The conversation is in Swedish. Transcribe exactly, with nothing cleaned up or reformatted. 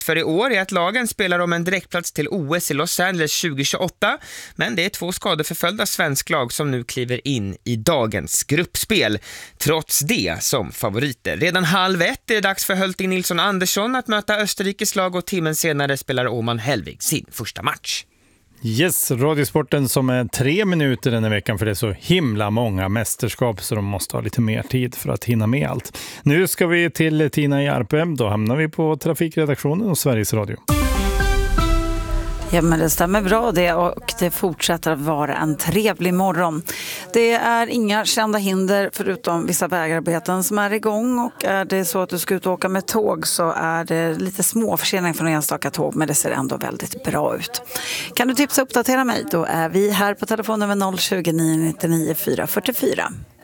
för i år är att lagen spelar om en direktplats till O S i Los Angeles tjugo tjugoåtta, men det är två skadeförföljda svensklag som nu kliver in i dagens gruppspel, trots det som favoriter. Redan halv ett är det dags för Hölting Nilsson Andersson att möta Österrikes lag och timmen senare spelar Åman Hellvig sin första match. Yes, Radiosporten som är tre minuter den här veckan för det är så himla många mästerskap så de måste ha lite mer tid för att hinna med allt. Nu ska vi till Tina Jarpe, då hamnar vi på trafikredaktionen och Sveriges Radio. Ja, men det stämmer bra det och det fortsätter att vara en trevlig morgon. Det är inga kända hinder förutom vissa vägarbeten som är igång och är det så att du ska ut och åka med tåg så är det lite små förseningar från enstaka tåg men det ser ändå väldigt bra ut. Kan du tipsa och uppdatera mig? Då är vi här på telefonnummer noll tjugo, nio nio nio, fyra fyra fyra.